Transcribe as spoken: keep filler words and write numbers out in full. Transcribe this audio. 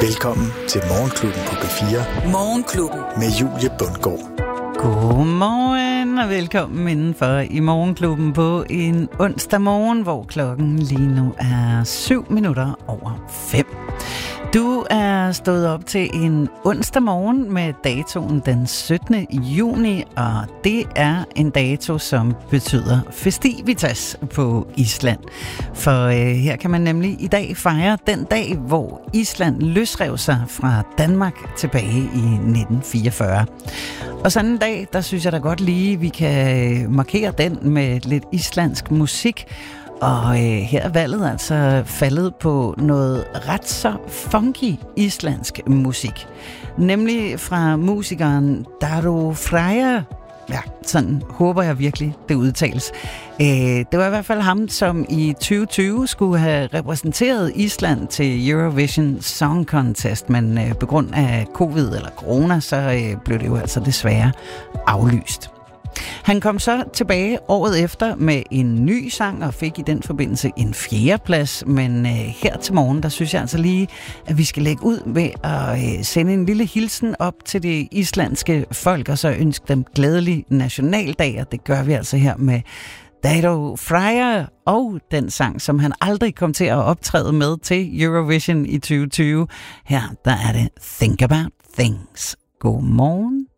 Velkommen til Morgenklubben på P fire. Morgenklubben. Med Julie Bundgaard. Godmorgen og velkommen indenfor i Morgenklubben på en onsdag morgen, hvor klokken lige nu er syv minutter over fem. Du er stået op til en onsdag morgen med datoen den syttende juni, og det er en dato, som betyder festivitas på Island. For øh, her kan man nemlig i dag fejre den dag, hvor Island løsrev sig fra Danmark tilbage i nitten fireogfyrre. Og sådan en dag, der synes jeg da godt lige, vi kan markere den med lidt islandsk musik. Og øh, her er valget altså faldet på noget ret så funky islandsk musik. Nemlig fra musikeren Daru Freyr. Ja, sådan håber jeg virkelig, det udtales. Øh, det var i hvert fald ham, som i tyve tyve skulle have repræsenteret Island til Eurovision Song Contest, men øh, på grund af covid eller corona, så øh, blev det jo altså desværre aflyst. Han kom så tilbage året efter med en ny sang og fik i den forbindelse en fjerdeplads, men øh, her til morgen, der synes jeg altså lige, at vi skal lægge ud med at øh, sende en lille hilsen op til det islandske folk, og så ønske dem glædelig nationaldag, og det gør vi altså her med Daru Freyr og den sang, som han aldrig kom til at optræde med til Eurovision i tyve tyve. Her, der er det Think About Things. God morgen.